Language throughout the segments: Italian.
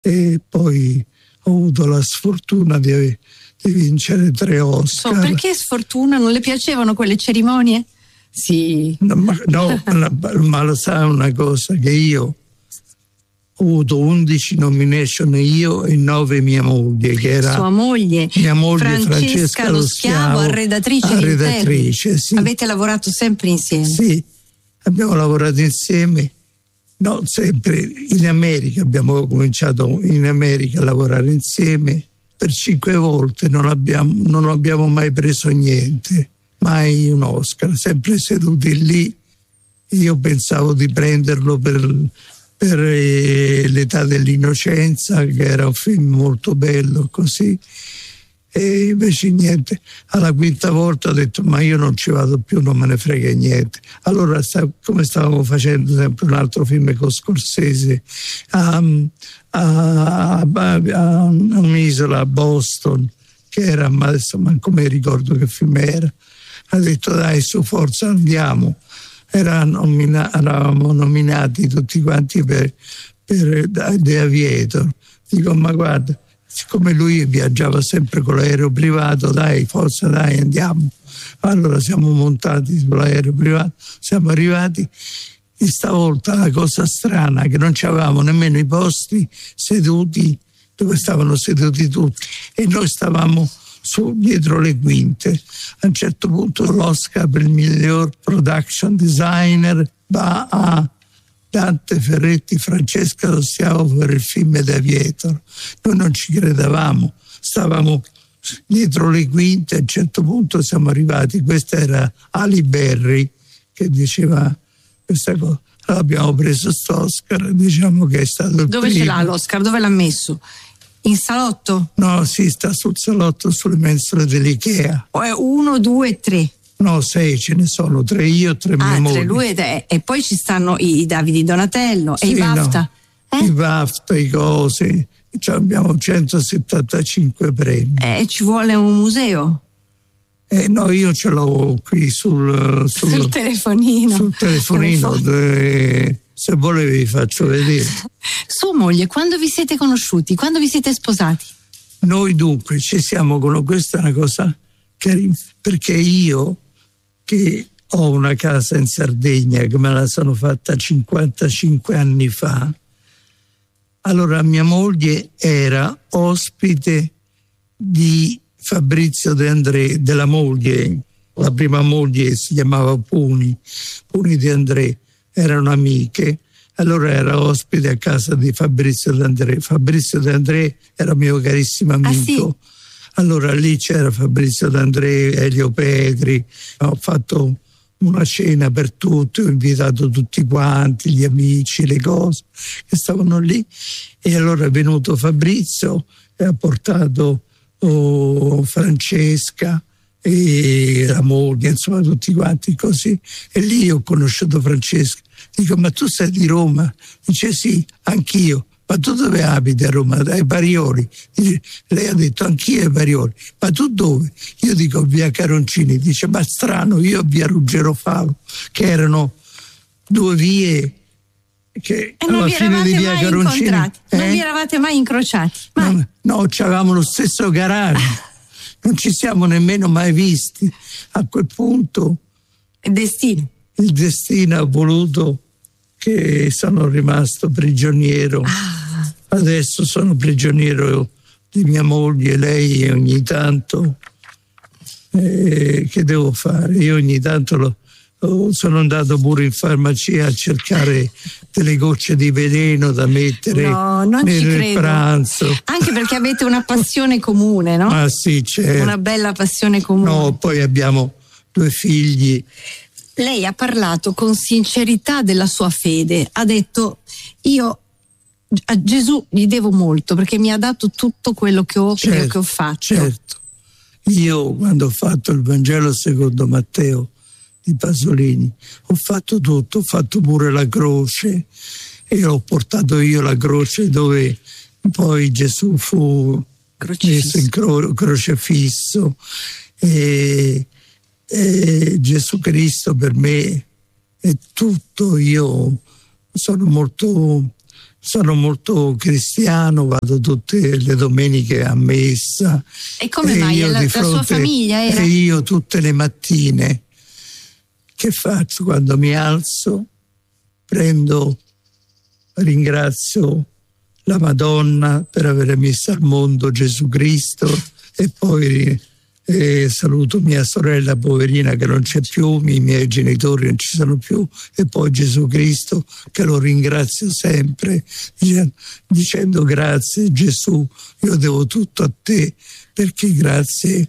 e poi ho avuto la sfortuna di vincere 3 Oscar. Perché sfortuna? Non le piacevano quelle cerimonie? Sì. No, ma lo sai una cosa, che io ho avuto 11 nomination io e 9 mia moglie, che era sua moglie, mia moglie Francesca Lo Schiavo, arredatrice. Sì. Avete lavorato sempre insieme? Sì, abbiamo lavorato insieme, no, sempre in America, abbiamo cominciato in America a lavorare insieme per 5 volte, non abbiamo mai preso niente, mai un Oscar, sempre seduti lì. Io pensavo di prenderlo per l'età dell'innocenza, che era un film molto bello, così, e invece niente. Alla quinta volta ho detto: ma io non ci vado più, non me ne frega niente. Allora, come stavamo facendo sempre un altro film con Scorsese a un'isola, a Boston, che era, ma adesso manco mi ricordo che film era, ha detto: dai, su, forza, andiamo. Eravamo nominati tutti quanti per The Aviator. Dico: ma guarda, siccome lui viaggiava sempre con l'aereo privato, dai, forza, dai, andiamo. Allora siamo montati sull'aereo privato, siamo arrivati, e stavolta la cosa strana che non c'avevamo nemmeno i posti seduti dove stavano seduti tutti, e noi stavamo dietro le quinte. A un certo punto l'Oscar per il miglior production designer va a Dante Ferretti, Francesca Lo Schiavo per il film The Aviator. Noi non ci credevamo, stavamo dietro le quinte. A un certo punto siamo arrivati, questa era Ali Berry che diceva questa cosa. Allora abbiamo preso st'Oscar, diciamo che è stato il Dove primo. ce l'ha l'Oscar? Dove l'ha messo? In salotto? No, sì, sta sul salotto, sulle mensole dell'Ikea. 1, 2, 3. No, 6 ce ne sono, 3 io, 3 mia moglie. 3 lui e poi ci stanno i Davide Donatello e sì, i BAFTA. No, i BAFTA, i cose. Cioè, abbiamo 175 premi. Ci vuole un museo? No, io ce l'ho qui sul telefonino. Sul telefonino. Se volevi vi faccio vedere. Sua moglie, quando vi siete conosciuti? Quando vi siete sposati? Noi dunque ci siamo con questa è una cosa carina, perché io che ho una casa in Sardegna che me la sono fatta 55 anni fa, allora mia moglie era ospite di Fabrizio De André, della moglie, la prima moglie si chiamava Puni De André, erano amiche, allora era ospite a casa di Fabrizio De André. Fabrizio De André era mio carissimo amico. Ah, sì? Allora lì c'era Fabrizio De André, Elio Petri, ho fatto una cena per tutti, ho invitato tutti quanti, gli amici, le cose che stavano lì, e allora è venuto Fabrizio e ha portato Francesca e la moglie, insomma tutti quanti così, e lì ho conosciuto Francesca. Dico: ma tu sei di Roma? Dice: sì, anch'io. Ma tu dove abiti a Roma? Ai Parioli. Dice, lei ha detto: anch'io ai Parioli. Ma tu dove? Io dico: via Caroncini. Dice: ma strano, io a via Ruggero Falo, che erano 2 vie che alla fine di via Caroncini non vi eravate mai incrociati? Mai. No, c'avevamo lo stesso garage. Non ci siamo nemmeno mai visti. A quel punto il destino ha voluto che sono rimasto prigioniero. Adesso sono prigioniero di mia moglie, lei ogni tanto che devo fare? Io ogni tanto sono andato pure in farmacia a cercare delle gocce di veleno da mettere nel pranzo. Anche perché avete una passione comune, no? Ah sì, certo. Una bella passione comune. No, poi abbiamo 2 figli. Lei ha parlato con sincerità della sua fede, ha detto: io a Gesù gli devo molto perché mi ha dato tutto quello che ho, quello che ho fatto. Certo, io quando ho fatto il Vangelo secondo Matteo di Pasolini ho fatto tutto, ho fatto pure la croce e ho portato io la croce dove poi Gesù fu messo in crocefisso e Gesù Cristo per me è tutto. Io sono molto sono molto cristiano, vado tutte le domeniche a messa. E come mai? La sua famiglia era? E io tutte le mattine che faccio? Quando mi alzo, ringrazio la Madonna per aver messo al mondo Gesù Cristo, e poi saluto mia sorella poverina che non c'è più, i miei genitori non ci sono più, e poi Gesù Cristo che lo ringrazio sempre dicendo grazie Gesù, io devo tutto a te, perché grazie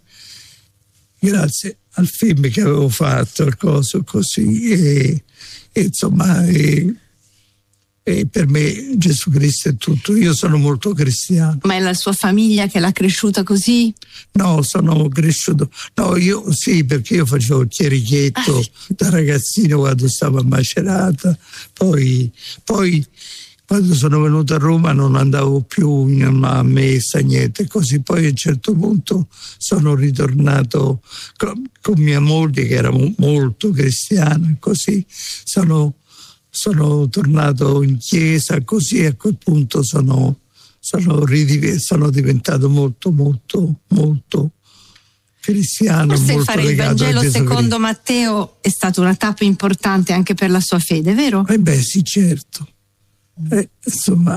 al film che avevo fatto, al coso così, e insomma e per me Gesù Cristo è tutto. Io sono molto cristiano. Ma è la sua famiglia che l'ha cresciuta così? No, sono cresciuto. No, io sì, perché io facevo il chierichetto da ragazzino quando stavo a Macerata. Poi quando sono venuto a Roma non andavo più a messa, niente così. Poi a un certo punto sono ritornato con mia moglie che era molto cristiana, così sono tornato in chiesa, così, e a quel punto sono diventato molto cristiano. Forse molto fare il Vangelo secondo Matteo è stata una tappa importante anche per la sua fede, vero? Beh sì, certo. Insomma,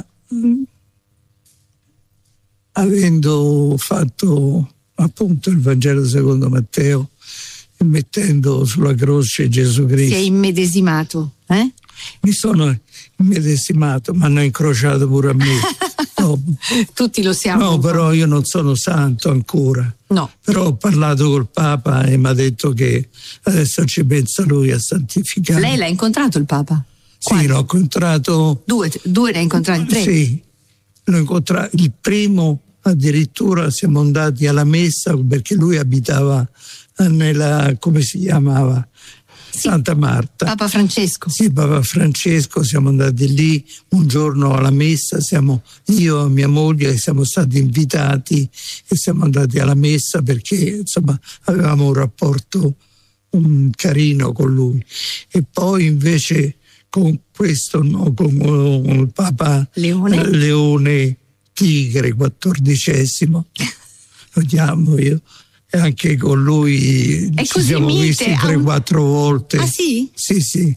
avendo fatto appunto il Vangelo secondo Matteo e mettendo sulla croce Gesù Cristo, si è immedesimato, mi sono immedesimato, mi hanno incrociato pure a me. No, tutti lo siamo. No, però io non sono santo ancora. No. Però ho parlato col Papa e mi ha detto che adesso ci pensa lui a santificare. Lei l'ha incontrato il Papa? Sì, l'ho incontrato. Due ne ha incontrati, 3? Sì, l'ho incontrato. Il primo addirittura siamo andati alla messa perché lui abitava come si chiamava? Santa Marta. Papa Francesco. Sì, Papa Francesco, siamo andati lì un giorno alla messa, io e mia moglie siamo stati invitati e siamo andati alla messa perché insomma avevamo un rapporto carino con lui. E poi invece con questo, con il Papa Leone Tigre XIV, lo chiamo io. E anche con lui ci siamo visti 3-4 volte. Ah sì? Sì.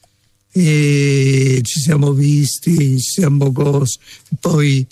E ci siamo visti, poi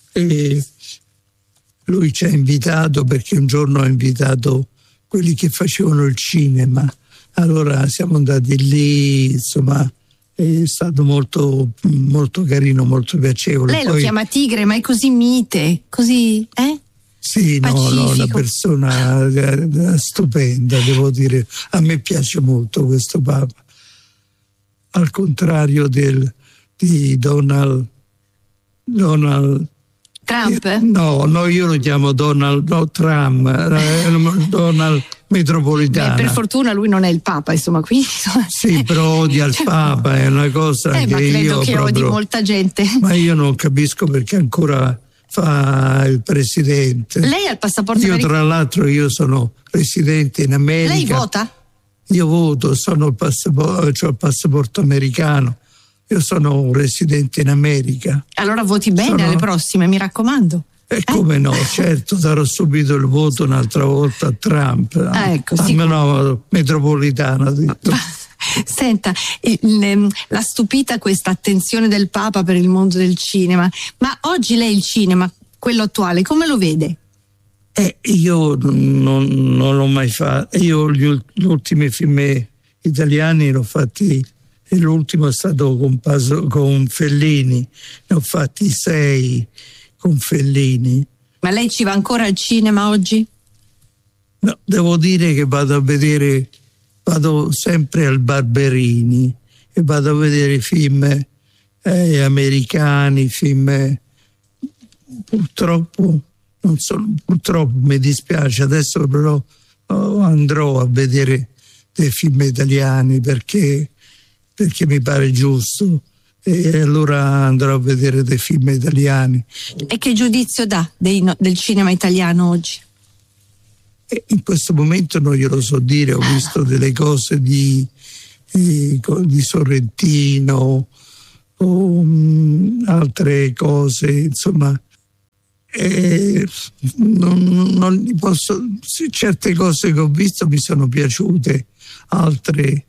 lui ci ha invitato perché un giorno ha invitato quelli che facevano il cinema. Allora siamo andati lì, insomma, è stato molto, molto carino, molto piacevole. Lei lo chiama Tigre, ma è così mite, così, Sì, no, una persona stupenda, devo dire. A me piace molto questo Papa. Al contrario di Donald Trump? No, io lo chiamo Trump, Donald Metropolitano. Per fortuna lui non è il Papa, insomma, quindi. Sì, però odia il Papa, è una cosa che ma credo io che proprio, odi molta gente. Ma io non capisco perché ancora fa il presidente. Lei ha il passaporto americano? americano? Tra l'altro io sono residente in America. Lei vota? Io voto, ho il passaporto americano. Io sono un residente in America. Allora voti bene alle prossime, mi raccomando. E come no, certo, darò subito il voto un'altra volta a Trump. Ecco, no, Metropolitano. Senta, l'ha stupita questa attenzione del Papa per il mondo del cinema, ma oggi lei il cinema, quello attuale, come lo vede? Io non l'ho mai fatto. Io gli ultimi film italiani l'ho fatti, e l'ultimo è stato con Fellini, ne ho fatti 6 con Fellini. Ma lei ci va ancora al cinema oggi? No, devo dire che vado sempre al Barberini e vado a vedere film americani, film purtroppo mi dispiace, adesso però andrò a vedere dei film italiani perché mi pare giusto, e allora andrò a vedere dei film italiani. E che giudizio dà del cinema italiano oggi? In questo momento non glielo so dire, ho visto delle cose di Sorrentino, o altre cose, insomma. Non posso, certe cose che ho visto mi sono piaciute, altre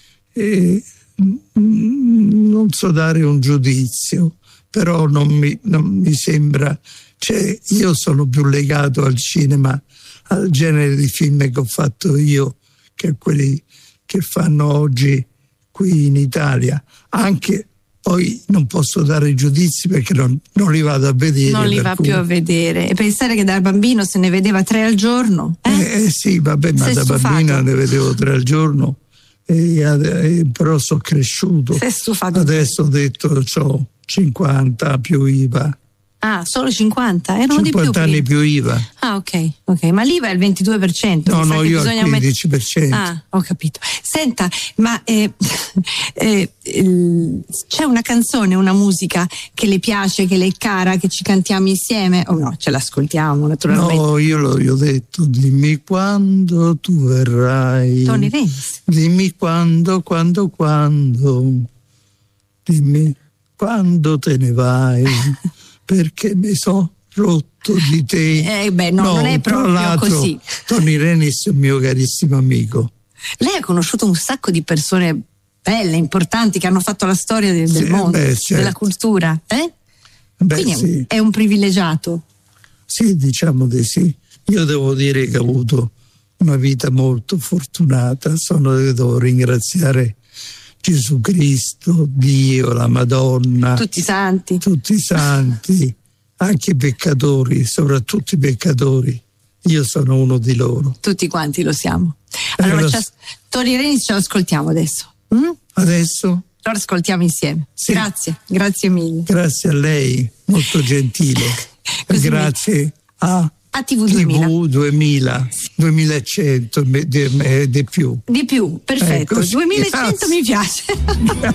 non so dare un giudizio, però non mi sembra, cioè io sono più legato al cinema, al genere di film che ho fatto io, che a quelli che fanno oggi qui in Italia. Anche poi non posso dare giudizi perché non li vado a vedere. Non li va più a vedere. E pensare che da bambino se ne vedeva 3 al giorno? Sì, vabbè, ma da bambino ne vedevo 3 al giorno, però sono cresciuto. Sei stufato? Adesso ho detto ho 50 più IVA. Ah, solo 50? Erano 50 di più anni prima. più IVA. Ah, ok. Ma l'IVA è il 22%. No, io al 15%. Ah, ho capito. Senta, ma c'è una canzone, una musica che le piace, che le è cara, che ci cantiamo insieme? O no, ce l'ascoltiamo naturalmente. No, io gli ho detto, dimmi quando tu verrai. Tony Renzi. Dimmi quando. Dimmi quando te ne vai. Perché mi sono rotto di te. Non è proprio così. Tony Renis è un mio carissimo amico. Lei ha conosciuto un sacco di persone belle, importanti, che hanno fatto la storia del mondo, certo. Della cultura. Quindi sì. È un privilegiato. Sì, diciamo di sì. Io devo dire che ho avuto una vita molto fortunata. Devo ringraziare Gesù Cristo, Dio, la Madonna, tutti i santi, anche i peccatori, soprattutto i peccatori. Io sono uno di loro. Tutti quanti lo siamo. Allora, Tony Renzi ce lo ascoltiamo adesso. Adesso? Lo ascoltiamo insieme. Sì. Grazie mille. Grazie a lei, molto gentile. Grazie a TV 2000. TV 2000, 2100 di più. Di più, perfetto. 2100 mi piace.